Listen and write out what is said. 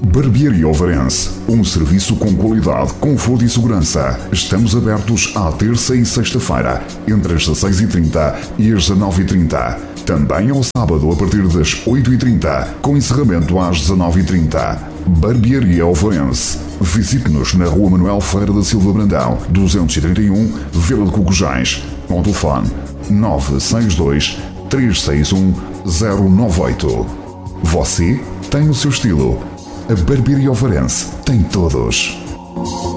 Barbearia Ovarense, um serviço com qualidade, conforto e segurança. Estamos abertos à terça e sexta-feira, entre as 16h30 e as 19h30. Também ao sábado a partir das 8h30, com encerramento às 19h30. Barbearia Ovarense. Visite-nos na Rua Manuel Ferreira da Silva Brandão, 231, Vila de Cocujais. Com o telefone 962 361 098. Você tem o seu estilo. A Barbearia Ovarense tem todos.